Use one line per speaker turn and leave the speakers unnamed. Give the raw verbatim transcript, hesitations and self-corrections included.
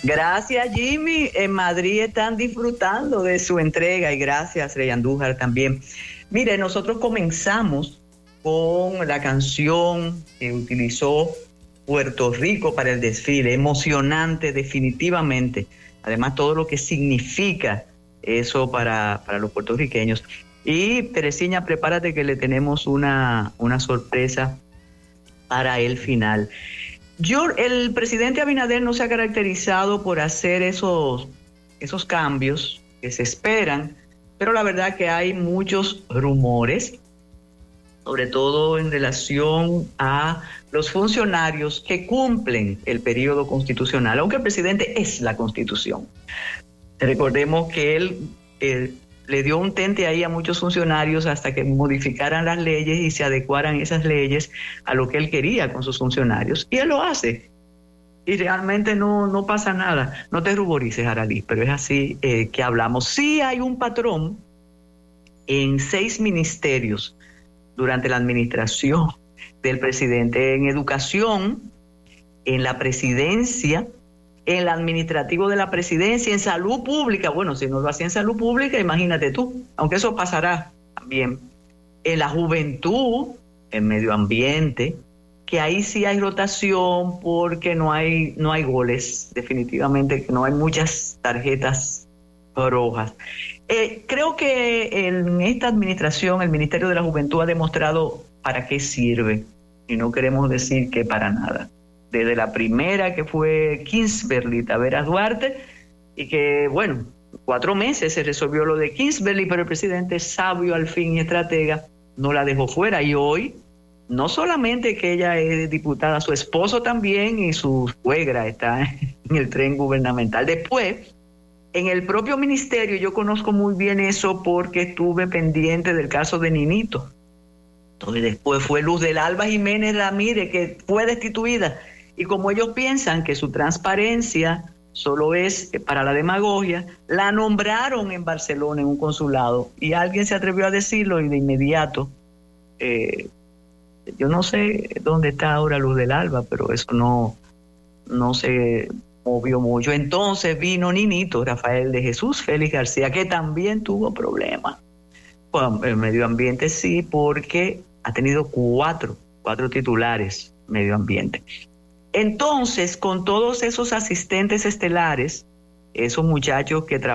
Gracias, Jimmy. En Madrid están disfrutando de su entrega y gracias, Rey Andújar, también. Mire, nosotros comenzamos con la canción que utilizó Puerto Rico para el desfile. Emocionante, definitivamente. Además, todo lo que significa eso para, para los puertorriqueños. Y, Teresina, prepárate que le tenemos una, una sorpresa para el final. Yo, el presidente Abinader no se ha caracterizado por hacer esos, esos cambios que se esperan, pero la verdad que hay muchos rumores, sobre todo en relación a los funcionarios que cumplen el periodo constitucional, aunque el presidente es la Constitución. Recordemos que él eh, le dio un tente ahí a muchos funcionarios hasta que modificaran las leyes y se adecuaran esas leyes a lo que él quería con sus funcionarios. Y él lo hace. Y realmente no, no pasa nada. No te ruborices, Aralí, pero es así eh, que hablamos. Sí hay un patrón en seis ministerios durante la administración del presidente: en educación, en la presidencia, en el administrativo de la presidencia, en salud pública. Bueno, si no lo hacía en salud pública, imagínate tú, aunque eso pasará también. En la juventud, en medio ambiente, que ahí sí hay rotación porque no hay, no hay goles, definitivamente que no hay muchas tarjetas rojas. Eh, creo que en esta administración el Ministerio de la Juventud ha demostrado para qué sirve, y no queremos decir que para nada. Desde la primera, que fue Kingsbury Taveras Duarte, y que, bueno, cuatro meses se resolvió lo de Kingsbury, pero el presidente, sabio al fin y estratega, no la dejó fuera. Y hoy, no solamente que ella es diputada, su esposo también y su suegra está en el tren gubernamental. Después, en el propio ministerio, yo conozco muy bien eso porque estuve pendiente del caso de Ninito. Entonces después fue Luz del Alba Jiménez Ramírez, que fue destituida. Y como ellos piensan que su transparencia solo es para la demagogia, la nombraron en Barcelona en un consulado y alguien se atrevió a decirlo y de inmediato, eh, yo no sé dónde está ahora Luz del Alba, pero eso no, no se movió mucho. Entonces vino Ninito, Rafael de Jesús Félix García, que también tuvo problemas. Bueno, el medio ambiente sí, porque ha tenido cuatro, cuatro titulares medio ambiente. Entonces, con todos esos asistentes estelares, esos muchachos que trabajan